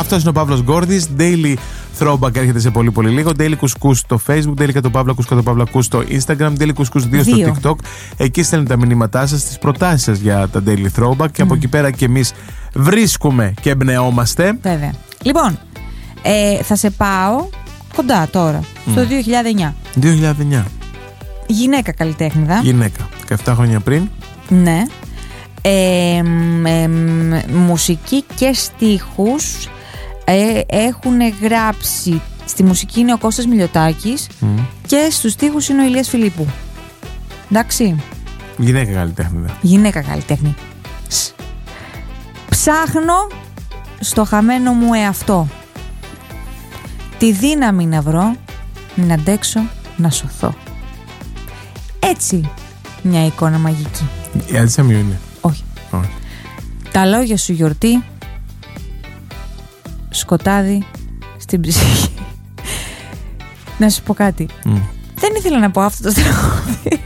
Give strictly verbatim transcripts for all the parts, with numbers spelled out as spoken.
αυτός είναι ο Παύλος Γκόρδης. Daily Throwback έρχεται σε πολύ πολύ λίγο. Daily Couscous στο Facebook, Daily Κατοπαύλακους Κατοπαύλακους στο Instagram, Daily Couscous δύο στο TikTok. Εκεί στέλνετε τα μηνύματά σας, τις προτάσεις σας για τα Daily Throwback mm. και από εκεί πέρα και εμείς βρίσκουμε και εμπνεόμαστε. Βέβαια. Λοιπόν, ε, θα σε πάω κοντά τώρα, mm. στο δύο χιλιάδες εννιά. δύο χιλιάδες εννιά. Γυναίκα καλλιτέχνηδα. Γυναίκα. δεκαεπτά χρόνια πριν. Ναι. Ε, ε, μουσική και στίχους ε, έχουν γράψει. Στη μουσική είναι ο Κώστας Μιλιοτάκης mm. και στους στίχους είναι ο Ηλίας Φιλίππου. Εντάξει. Γυναίκα καλλιτέχνη. Γυναίκα καλλιτέχνη. Ψάχνω στο χαμένο μου εαυτό τη δύναμη να βρω, να αντέξω, να σωθώ. Έτσι μια εικόνα μαγική. Η Άλτσα Μιού είναι. Όχι. Όχι. Τα λόγια σου γιορτή, σκοτάδι στην ψυχή. Να σου πω κάτι. Mm. Δεν ήθελα να πω αυτό το τραγούδι.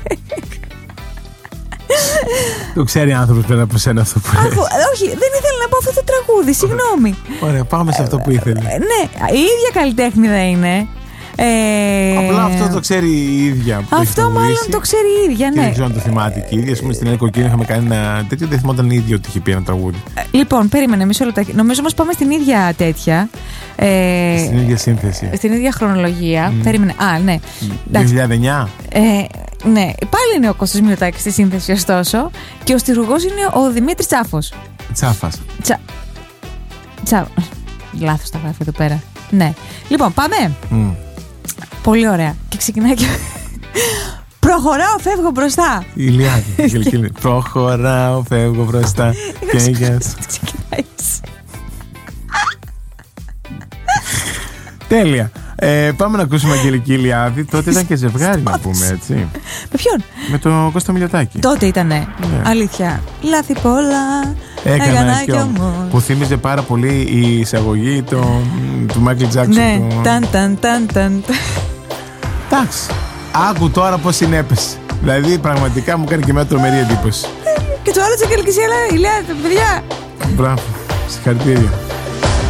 Το ξέρει άνθρωπος πέρα από σένα αυτό που λες. Όχι, δεν ήθελα να πω αυτό το τραγούδι, συγγνώμη. Ωραία, πάμε σε αυτό που ήθελε. Ε, ναι, η ίδια καλλιτέχνηδα είναι. Ε... Απλά αυτό το ξέρει η ίδια. Που αυτό μάλλον το ξέρει η ίδια, ναι. Και δεν ξέρω αν το θυμάται και η ίδια. Α πούμε στην Ελία Κοκκίνη είχαμε κάνει ένα τέτοιο, δεν θυμόταν η ίδια ότι είχε πει ένα τραγούδι. Ε, λοιπόν, περίμενε μισό λεπτό. Νομίζω όμως πάμε στην ίδια τέτοια. Ε, στην ίδια σύνθεση. Στην ίδια χρονολογία. Mm. Περίμενε. Α, ναι. δύο χιλιάδες εννιά. Ε, ναι, πάλι είναι ο Κώστας Μιλιοτάκης στη σύνθεση, ωστόσο. Και ο στιχουργός είναι ο Δημήτρης Τσάφος. Τσάφας. Τσα... Τσα... Λάθος τα γράφει εδώ πέρα. Ναι. Λοιπόν, πάμε. Mm. Πολύ ωραία. Και ξεκινάει και... Προχωράω, φεύγω μπροστά. Η Ηλιάδη. Προχωράω, φεύγω μπροστά. Και για... Τέλεια. Ε, πάμε να ακούσουμε Αγγελική Ηλιάδη. Τότε ήταν και ζευγάρι, να πούμε, έτσι. Με ποιον? Με τον Κώστα Μιλιοτάκη. Τότε ήτανε. Ναι. Αλήθεια. Λάθη πολλά. Έκανα, Έκανα και όμως. Που θύμιζε πάρα πολύ η εισαγωγή το, του Μάικλ Τζάκσον. Ναι. Το... Ταν, ταν, ταν, ταν. Εντάξει. Άκου τώρα πώς συνέπεσε. Δηλαδή, πραγματικά μου κάνει και μια τρομερή εντύπωση. Και το άλλο της Αγγελικής Ηλιάδη, παιδιά. Μπράβο. Συγχαρητήρια.